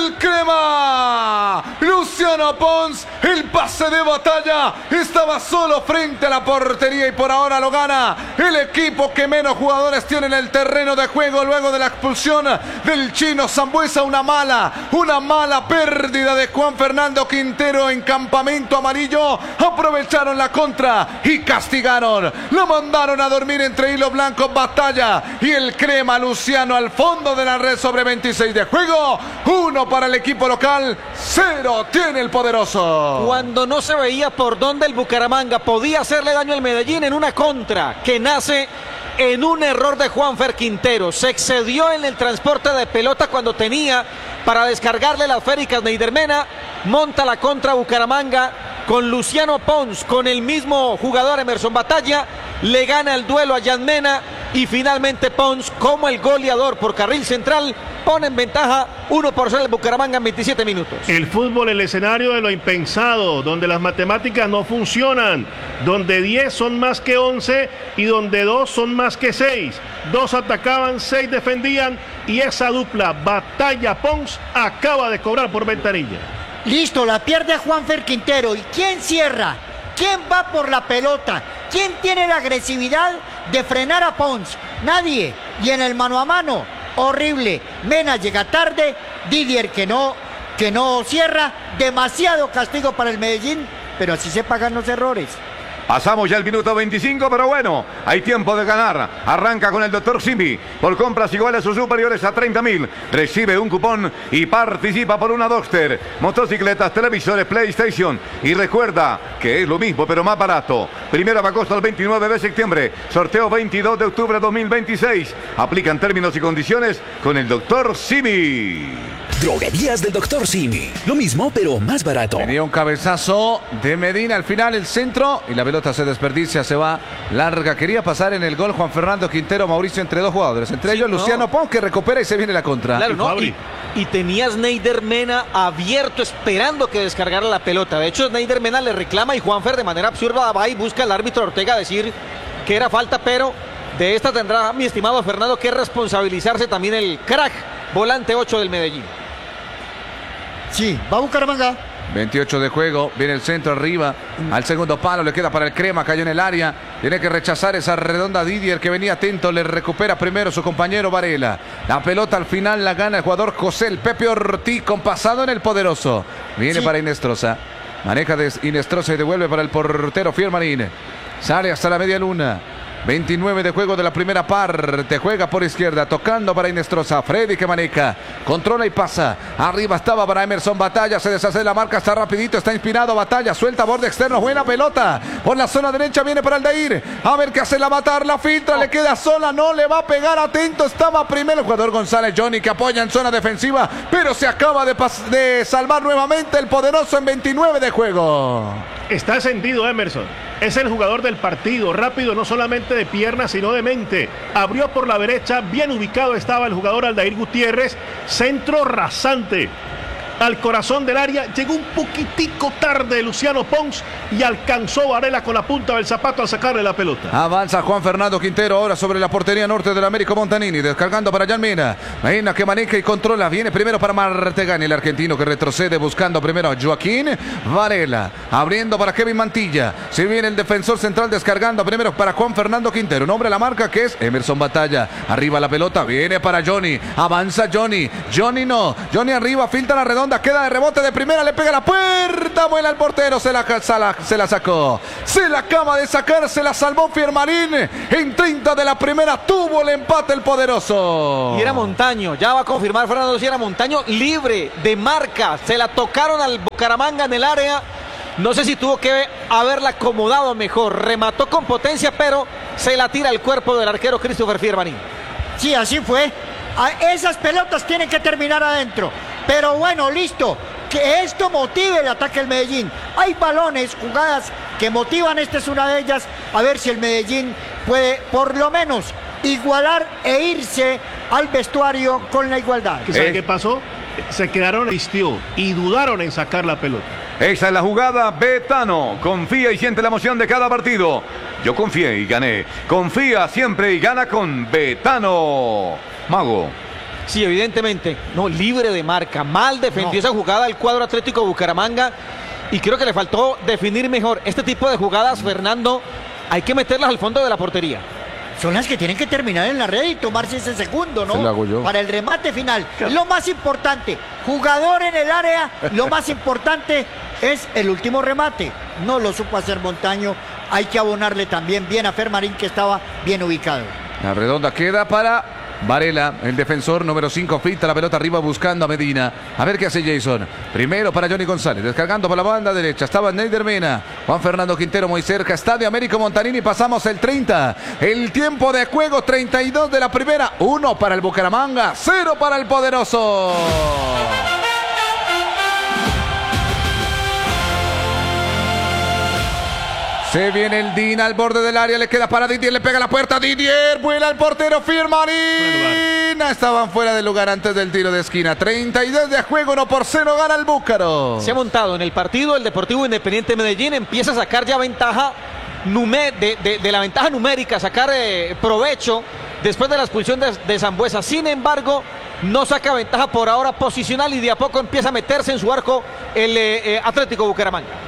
el crema. Luciano Pons, el pase de Batalla. Estaba solo frente a la portería y por ahora lo gana el equipo que menos jugadores tiene en el terreno de juego luego de la expulsión del chino Sambuesa. Una mala pérdida de Juan Fernando Quintero en campamento amarillo. Aprovecharon la contra y castigaron. Lo mandaron a dormir entre hilo blanco Batalla y el crema Luciano al fondo de la red sobre 26 de juego. 1 para el equipo local, 0 tiene el poderoso. Cuando no se veía por dónde el Bucaramanga podía hacerle daño al Medellín en una contra que nace en un error de Juanfer Quintero. Se excedió en el transporte de pelota cuando tenía para descargarle las féricas Neider Mena. Monta la contra Bucaramanga con Luciano Pons, con el mismo jugador Emerson Batalla. Le gana el duelo a Jan Mena y finalmente Pons, como el goleador por carril central, pone en ventaja 1-0 el Bucaramanga en 27 minutos. El fútbol, el escenario de lo impensado, donde las matemáticas no funcionan, donde 10 son más que 11 y donde 2 son más que 6. 2 atacaban, 6 defendían y esa dupla Batalla-Pons acaba de cobrar por ventanilla. Listo, la pierde Juanfer Quintero. ¿Y quién cierra? ¿Quién va por la pelota? ¿Quién tiene la agresividad de frenar a Pons? Nadie. Y en el mano a mano, horrible. Mena llega tarde, Didier que no cierra. Demasiado castigo para el Medellín, pero así se pagan los errores. Pasamos ya el minuto 25, pero bueno, hay tiempo de ganar. Arranca con el Dr. Simi. Por compras iguales o superiores a 30.000. Recibe un cupón y participa por una Dockster, motocicletas, televisores, PlayStation. Y recuerda que es lo mismo, pero más barato. 1 de agosto al 29 de septiembre. Sorteo 22 de octubre de 2026. Aplican términos y condiciones con el Dr. Simi. Droguerías del Dr. Simi. Lo mismo, pero más barato. Tenía un cabezazo de Medina al final, el centro, y la pelota se desperdicia, se va larga. Quería pasar en el gol Juan Fernando Quintero, Mauricio, entre dos jugadores. Entre ellos Luciano Pons, que recupera y se viene la contra. Claro, ¿no? Y tenías Neider Mena abierto esperando que descargara la pelota. De hecho, Neider Mena le reclama y Juanfer de manera absurda va y busca al árbitro Ortega a decir que era falta, pero de esta tendrá mi estimado Fernando que responsabilizarse también el crack volante 8 del Medellín. Sí, va Bucaramanga. 28 de juego, viene el centro arriba, al segundo palo, le queda para el crema, cayó en el área, tiene que rechazar esa redonda Didier que venía atento, le recupera primero su compañero Varela. La pelota al final la gana el jugador José el Pepe Ortiz, compasado en el poderoso. Viene para Inestrosa, maneja de Inestrosa y devuelve para el portero Fiermarín. Sale hasta la media luna. 29 de juego de la primera parte. Juega por izquierda, tocando para Inestrosa. Freddy que maneja, controla y pasa. Arriba estaba para Emerson Batalla. Se deshace de la marca, está rapidito, está inspirado. Batalla, suelta borde externo. Buena pelota. Por la zona derecha viene para Aldair. A ver qué hace, la matar, la filtra, le queda sola. No le va a pegar, atento. Estaba primero el jugador González Johnny que apoya en zona defensiva. Pero se acaba de salvar nuevamente el poderoso en 29 de juego. Está sentido Emerson. Es el jugador del partido, rápido no solamente de piernas sino de mente. Abrió por la derecha, bien ubicado estaba el jugador Aldair Gutiérrez. Centro rasante al corazón del área, llegó un poquitico tarde Luciano Pons y alcanzó Varela con la punta del zapato al sacarle la pelota. Avanza Juan Fernando Quintero ahora sobre la portería norte del Américo Montanini, descargando para Jan Mena. Mena que maneja y controla, viene primero para Martegani, el argentino que retrocede buscando primero a Joaquín Varela, abriendo para Kevin Mantilla. Se viene el defensor central descargando primero para Juan Fernando Quintero, un hombre a la marca que es Emerson Batalla. Arriba la pelota, viene para Johnny, avanza Johnny arriba, filtra la redonda. Queda de rebote de primera, le pega a la puerta, vuela al portero, se la sacó, se la acaba de sacar, se la salvó Fiermarín. En 30 de la primera tuvo el empate el poderoso. Y era Montaño, ya va a confirmar Fernando si era Montaño, libre de marca, se la tocaron al Bucaramanga en el área. No sé si tuvo que haberla acomodado mejor, remató con potencia, pero se la tira el cuerpo del arquero Christopher Fiermarín. Sí, así fue. Esas pelotas tienen que terminar adentro. Pero bueno, listo. Que esto motive el ataque del Medellín. Hay balones, jugadas que motivan. Esta es una de ellas. A ver si el Medellín puede por lo menos igualar e irse al vestuario con la igualdad. ¿Sabe qué pasó? Se quedaron y dudaron en sacar la pelota. Esa es la jugada. Betano confía y siente la emoción de cada partido. Yo confié y gané. Confía siempre y gana con Betano. Mago. Sí, evidentemente, no, libre de marca, mal defendió esa jugada el cuadro Atlético Bucaramanga y creo que le faltó definir mejor. Este tipo de jugadas, Fernando, hay que meterlas al fondo de la portería. Son las que tienen que terminar en la red y tomarse ese segundo, ¿no? Se lo hago yo. Para el remate final. Lo más importante, jugador en el área, lo más importante es el último remate. No lo supo hacer Montaño. Hay que abonarle también bien a Fermarín, que estaba bien ubicado. La redonda queda para Varela, el defensor número 5, filtra la pelota arriba buscando a Medina. A ver qué hace Jason. Primero para Johnny González, descargando por la banda derecha. Estaba Neider Mena, Juan Fernando Quintero muy cerca. Está de Américo Montanini, pasamos el 30. El tiempo de juego, 32 de la primera. 1 para el Bucaramanga, 0 para el Poderoso. Se viene el Dina al borde del área, le queda para Didier, le pega a la puerta, Didier, vuela al portero, Firmarín. Estaban fuera del lugar antes del tiro de esquina. 32 de juego, 1-0, gana el Búcaro. Se ha montado en el partido el Deportivo Independiente Medellín, empieza a sacar ya ventaja de la ventaja numérica, sacar provecho después de la expulsión de Sambuesa. Sin embargo, no saca ventaja por ahora posicional y de a poco empieza a meterse en su arco el Atlético Bucaramanga.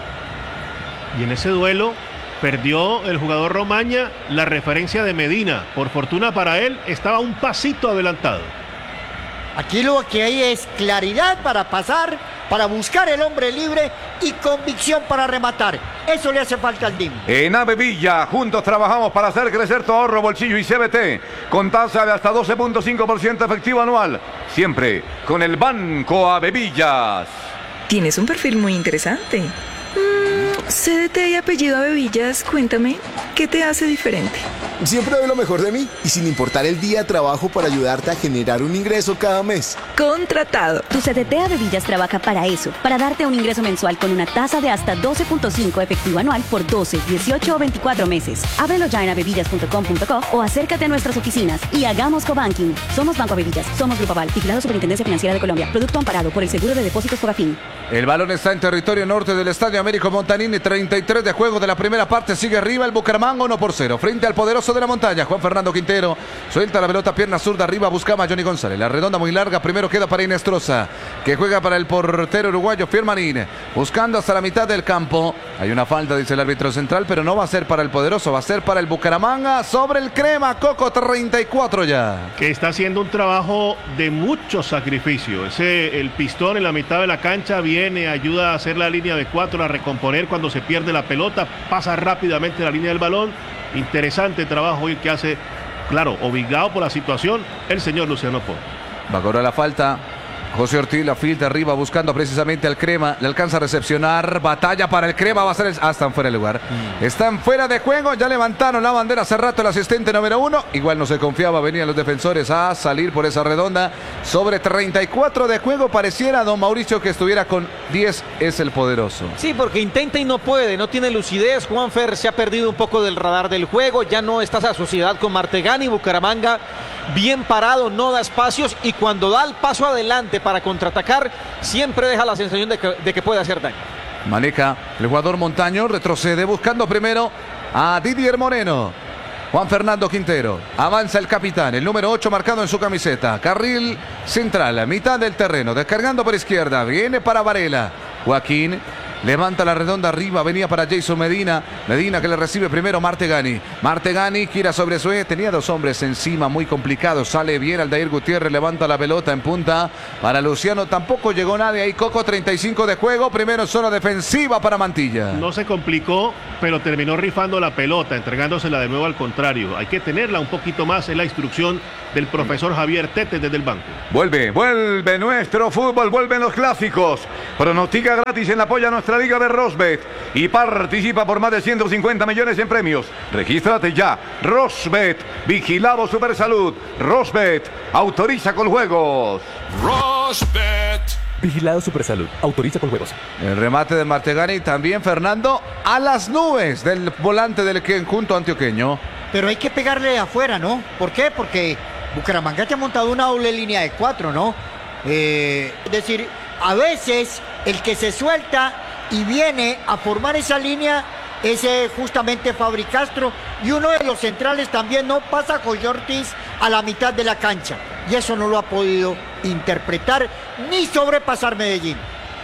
Y en ese duelo perdió el jugador Romaña la referencia de Medina. Por fortuna para él, estaba un pasito adelantado. Aquí lo que hay es claridad para pasar, para buscar el hombre libre y convicción para rematar. Eso le hace falta al DIM. En Avevilla, juntos trabajamos para hacer crecer tu ahorro, bolsillo y CBT. Con tasa de hasta 12.5% efectivo anual. Siempre con el Banco Avevillas. Tienes un perfil muy interesante. CDT y apellido Avevillas, cuéntame, ¿qué te hace diferente? Siempre doy lo mejor de mí y sin importar el día trabajo para ayudarte a generar un ingreso cada mes. Contratado. Tu CDT Avevillas trabaja para eso, para darte un ingreso mensual con una tasa de hasta 12.5 efectivo anual por 12, 18 o 24 meses. Ábrelo ya en avevillas.com.co o acércate a nuestras oficinas y hagamos cobanking. Somos Banco Avevillas, somos Grupo Aval, vigilado Superintendencia Financiera de Colombia, producto amparado por el Seguro de Depósitos Fogafín. El balón está en territorio norte del Estadio Américo Montanini, 33 de juego de la primera parte, sigue arriba el Bucaramanga 1-0, frente al Poderoso de la Montaña. Juan Fernando Quintero suelta la pelota, pierna zurda arriba, buscaba a Johnny González, la redonda muy larga, primero queda para Inestrosa, que juega para el portero uruguayo Firmarín, buscando hasta la mitad del campo. Hay una falta, dice el árbitro central, pero no va a ser para el Poderoso, va a ser para el Bucaramanga sobre el Crema. Coco, 34 ya. Que está haciendo un trabajo de mucho sacrificio. El pistón en la mitad de la cancha viene, ayuda a hacer la línea de 4, a recomponer cuando se pierde la pelota, pasa rápidamente la línea del balón. Interesante trabajo hoy que hace, claro, obligado por la situación, el señor Luciano Pons. Va a cobrar la falta José Ortiz, la filtra arriba buscando precisamente al Crema, le alcanza a recepcionar, batalla para el Crema, va a ser están fuera de lugar, están fuera de juego, ya levantaron la bandera hace rato el asistente número 1, igual no se confiaba, venían los defensores a salir por esa redonda, sobre 34 de juego, pareciera don Mauricio que estuviera con 10, es el Poderoso. Sí, porque intenta y no puede, no tiene lucidez, Juanfer se ha perdido un poco del radar del juego, ya no está esa sociedad con Martegani, Bucaramanga bien parado, no da espacios y cuando da el paso adelante para contraatacar, siempre deja la sensación de que puede hacer daño. Maneja el jugador Montaño, retrocede buscando primero a Didier Moreno. Juan Fernando Quintero, avanza el capitán, el número 8 marcado en su camiseta, carril central, mitad del terreno, descargando por izquierda, viene para Varela, Joaquín. Levanta la redonda arriba, venía para Jason Medina. Medina que le recibe primero Martegani. Martegani gira sobre su tenía dos hombres encima, muy complicado. Sale bien Aldair Gutiérrez, levanta la pelota en punta para Luciano. Tampoco llegó nadie ahí. Coco, 35 de juego. Primero en zona defensiva para Mantilla. No se complicó, pero terminó rifando la pelota, entregándosela de nuevo al contrario. Hay que tenerla un poquito más en la instrucción del profesor Javier Tete desde el banco. Vuelve nuestro fútbol, vuelven los clásicos. Pronostica gratis en apoyo a nuestra Liga de Rosbet y participa por más de 150 millones en premios. Regístrate ya. Rosbet, vigilado Supersalud. Rosbet, autoriza con juegos. Rosbet. Vigilado Supersalud, autoriza con juegos. El remate de Martegani también, Fernando, a las nubes del volante del conjunto antioqueño. Pero hay que pegarle afuera, ¿no? ¿Por qué? Porque Bucaramanga te ha montado una doble línea de 4, ¿no? Es decir, a veces el que se suelta y viene a formar esa línea es justamente Fabri Castro, y uno de los centrales también no pasa con Ortiz a la mitad de la cancha. y eso no lo ha podido interpretar ni sobrepasar Medellín.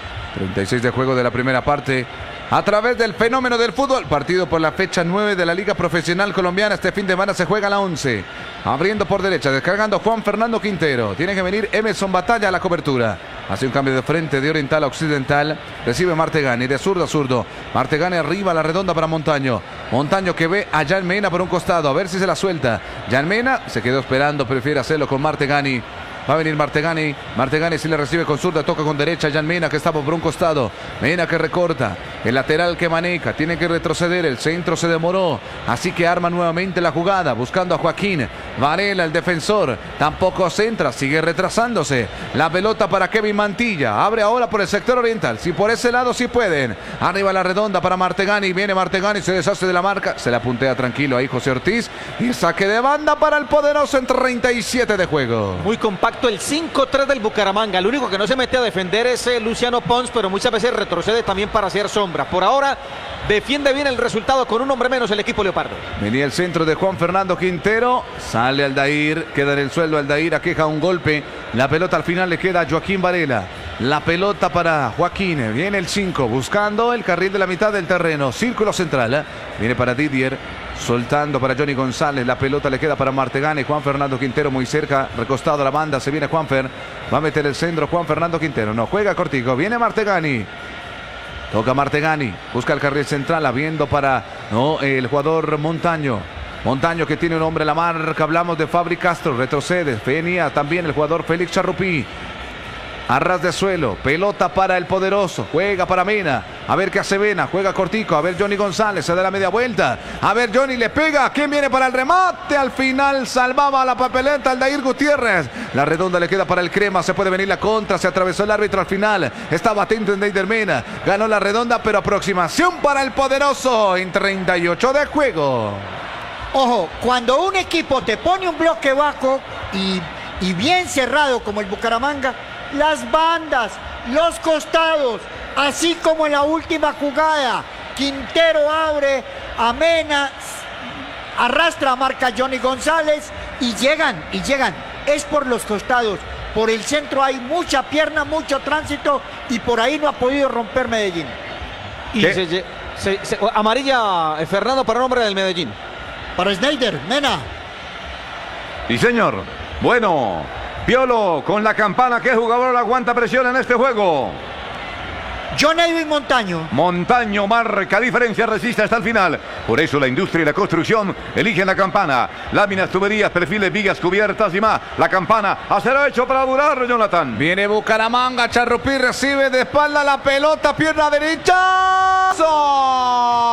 36 de juego de la primera parte. A través del fenómeno del fútbol, partido por la fecha 9 de la Liga Profesional Colombiana. Este fin de semana se juega la 11. Abriendo por derecha, descargando Juan Fernando Quintero. Tiene que venir Emerson Batalla a la cobertura. Hace un cambio de frente de oriental a occidental. Recibe Martegani, de zurdo a zurdo. Martegani arriba, la redonda para Montaño. Montaño que ve a Jan Mena por un costado. A ver si se la suelta. Jan Mena se quedó esperando, prefiere hacerlo con Martegani. Va a venir Martegani. Martegani si le recibe con zurda, toca con derecha. Jan Mena que está por un costado. Mena que recorta. El lateral que maneja. Tiene que retroceder. El centro se demoró. Así que arma nuevamente la jugada. Buscando a Joaquín Varela, el defensor. Tampoco centra. Sigue retrasándose. La pelota para Kevin Mantilla. Abre ahora por el sector oriental. Si por ese lado sí pueden. Arriba la redonda para Martegani. Viene Martegani. Se deshace de la marca. Se la puntea tranquilo ahí José Ortiz. Y saque de banda para el poderoso en 37 de juego. Muy compacto el 5-3 del Bucaramanga. El único que no se mete a defender es Luciano Pons, pero muchas veces retrocede también para hacer sombra. Por ahora defiende bien el resultado con un hombre menos el equipo leopardo. Venía el centro de Juan Fernando Quintero. Sale Aldair. Queda en el suelo Aldair. Aqueja un golpe. La pelota al final le queda a Joaquín Varela. La pelota para Joaquín. Viene el 5 buscando el carril de la mitad del terreno. Círculo central. Viene para Didier. Soltando para Johnny González. La pelota le queda para Martegani. Juan Fernando Quintero muy cerca. Recostado a la banda. Se viene Juanfer. Va a meter el centro Juan Fernando Quintero. No juega cortico. Viene Martegani. Toca Martegani. Busca el carril central. Habiendo para el jugador Montaño. Montaño que tiene un hombre en la marca. Hablamos de Fabri Castro. Retrocede. Venía también el jugador Félix Charrupí. A ras de suelo, pelota para el poderoso, juega para Mena, a ver qué hace Mena, juega cortico, a ver Johnny González, se da la media vuelta, a ver Johnny le pega, ¿quién viene para el remate? Al final salvaba la papeleta Aldair Gutiérrez, la redonda le queda para el Crema, se puede venir la contra, se atravesó el árbitro al final, estaba atento en Deider Mena, ganó la redonda pero aproximación para el poderoso en 38 de juego. Ojo, cuando un equipo te pone un bloque bajo y bien cerrado como el Bucaramanga, las bandas, los costados, así como en la última jugada, Quintero abre, Mena, arrastra, marca Johnny González y llegan. Es por los costados, por el centro hay mucha pierna, mucho tránsito y por ahí no ha podido romper Medellín. Y amarilla Fernando para nombre del Medellín. Para Snyder, Mena. Sí, señor. Bueno. Piolo con la campana. ¿Qué jugador aguanta presión en este juego? John Edwin Montaño. Montaño marca diferencia, resiste hasta el final. Por eso la industria y la construcción eligen la campana. Láminas, tuberías, perfiles, vigas, cubiertas y más. La campana, acero hecho para durar, Jonathan. Viene Bucaramanga, Charrupí recibe de espalda la pelota, pierna derecha.